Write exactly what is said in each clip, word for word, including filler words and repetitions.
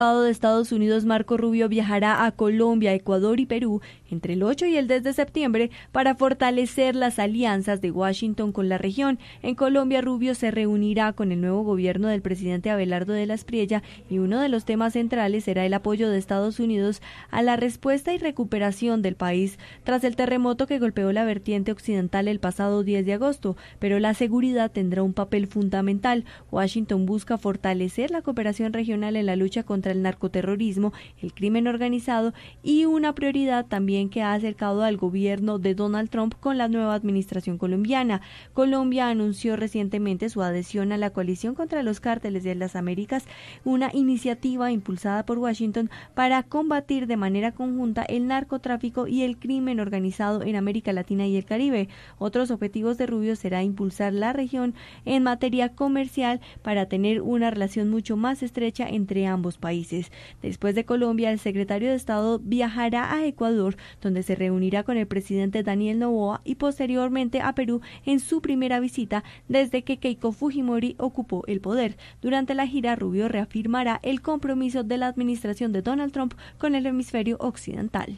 de Estados Unidos Marco Rubio viajará a Colombia, Ecuador y Perú entre el ocho y el diez de septiembre para fortalecer las alianzas de Washington con la región. En Colombia, Rubio se reunirá con el nuevo gobierno del presidente Abelardo de la Espriella y uno de los temas centrales será el apoyo de Estados Unidos a la respuesta y recuperación del país tras el terremoto que golpeó la vertiente occidental el pasado diez de agosto, pero la seguridad tendrá un papel fundamental. Washington busca fortalecer la cooperación regional en la lucha contra el narcoterrorismo, el crimen organizado y una prioridad también que ha acercado al gobierno de Donald Trump con la nueva administración colombiana. Colombia anunció recientemente su adhesión a la coalición contra los cárteles de las Américas, una iniciativa impulsada por Washington para combatir de manera conjunta el narcotráfico y el crimen organizado en América Latina y el Caribe. Otros objetivos de Rubio será impulsar la región en materia comercial para tener una relación mucho más estrecha entre ambos países. Después de Colombia, el secretario de Estado viajará a Ecuador, donde se reunirá con el presidente Daniel Noboa y posteriormente a Perú en su primera visita desde que Keiko Fujimori ocupó el poder. Durante la gira, Rubio reafirmará el compromiso de la administración de Donald Trump con el hemisferio occidental.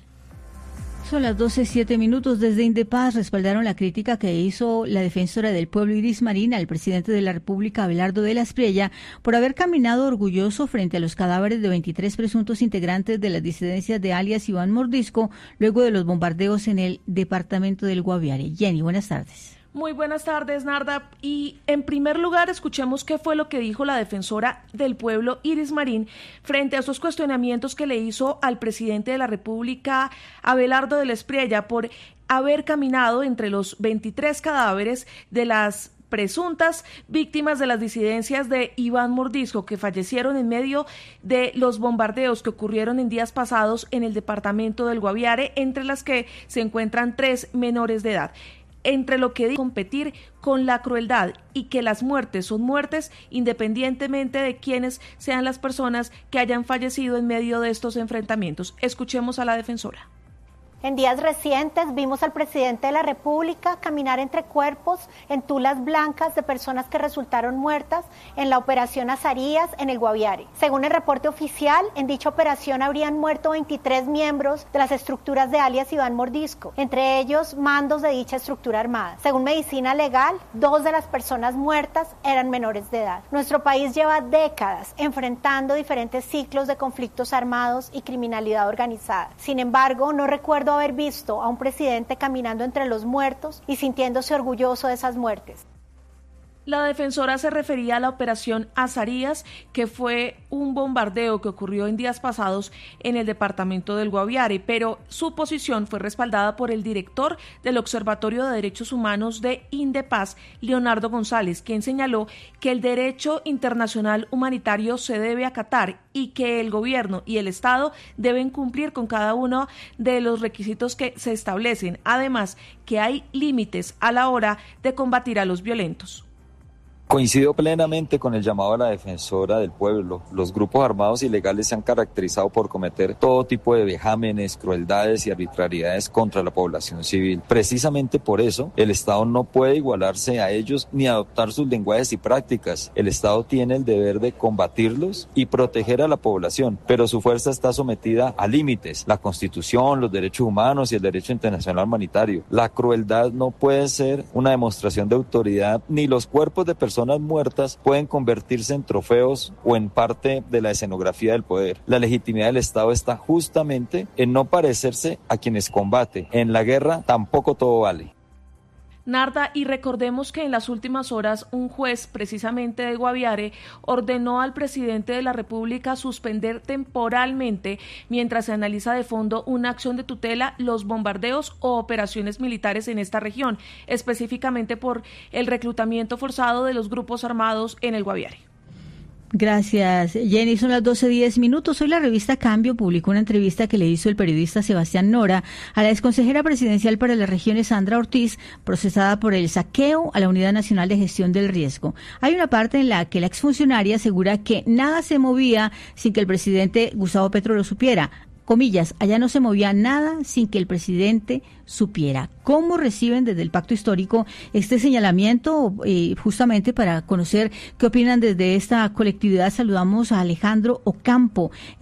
Son las doce, siete minutos. Desde Indepaz respaldaron la crítica que hizo la defensora del pueblo Iris Marín al presidente de la República, Abelardo de la Espriella, por haber caminado orgulloso frente a los cadáveres de veintitrés presuntos integrantes de las disidencias de alias Iván Mordisco luego de los bombardeos en el departamento del Guaviare. Jenny, buenas tardes. Muy buenas tardes, Narda. Y en primer lugar, escuchemos qué fue lo que dijo la defensora del pueblo, Iris Marín, frente a esos cuestionamientos que le hizo al presidente de la República, Abelardo de la Espriella, por haber caminado entre los veintitrés cadáveres de las presuntas víctimas de las disidencias de Iván Mordisco, que fallecieron en medio de los bombardeos que ocurrieron en días pasados en el departamento del Guaviare, entre las que se encuentran tres menores de edad. Entre lo que dice competir con la crueldad y que las muertes son muertes independientemente de quiénes sean las personas que hayan fallecido en medio de estos enfrentamientos. Escuchemos a la defensora. En días recientes vimos al presidente de la República caminar entre cuerpos en tulas blancas de personas que resultaron muertas en la operación Azarías en el Guaviare. Según el reporte oficial, en dicha operación habrían muerto veintitrés miembros de las estructuras de alias Iván Mordisco, entre ellos mandos de dicha estructura armada. Según Medicina Legal, dos de las personas muertas eran menores de edad. Nuestro país lleva décadas enfrentando diferentes ciclos de conflictos armados y criminalidad organizada. Sin embargo, no recuerdo haber visto a un presidente caminando entre los muertos y sintiéndose orgulloso de esas muertes. La defensora se refería a la operación Azarías, que fue un bombardeo que ocurrió en días pasados en el departamento del Guaviare, pero su posición fue respaldada por el director del Observatorio de Derechos Humanos de Indepaz, Leonardo González, quien señaló que el derecho internacional humanitario se debe acatar y que el gobierno y el Estado deben cumplir con cada uno de los requisitos que se establecen, además que hay límites a la hora de combatir a los violentos. Coincido plenamente con el llamado a la defensora del pueblo. Los grupos armados ilegales se han caracterizado por cometer todo tipo de vejámenes, crueldades y arbitrariedades contra la población civil. Precisamente por eso, el Estado no puede igualarse a ellos ni adoptar sus lenguajes y prácticas. El Estado tiene el deber de combatirlos y proteger a la población, pero su fuerza está sometida a límites: la Constitución, los derechos humanos y el derecho internacional humanitario. La crueldad no puede ser una demostración de autoridad, ni los cuerpos de personas personas muertas pueden convertirse en trofeos o en parte de la escenografía del poder. La legitimidad del Estado está justamente en no parecerse a quienes combate. En la guerra tampoco todo vale. Narda, y recordemos que en las últimas horas un juez precisamente de Guaviare ordenó al presidente de la República suspender temporalmente, mientras se analiza de fondo una acción de tutela, los bombardeos o operaciones militares en esta región, específicamente por el reclutamiento forzado de los grupos armados en el Guaviare. Gracias, Jenny. Son las doce, diez minutos. Hoy la revista Cambio publicó una entrevista que le hizo el periodista Sebastián Nora a la exconsejera presidencial para las regiones, Sandra Ortiz, procesada por el saqueo a la Unidad Nacional de Gestión del Riesgo. Hay una parte en la que la exfuncionaria asegura que nada se movía sin que el presidente Gustavo Petro lo supiera. comillas, allá no se movía nada sin que el presidente supiera. ¿Cómo reciben desde el Pacto Histórico este señalamiento? Eh, justamente para conocer qué opinan desde esta colectividad, saludamos a Alejandro Ocampo.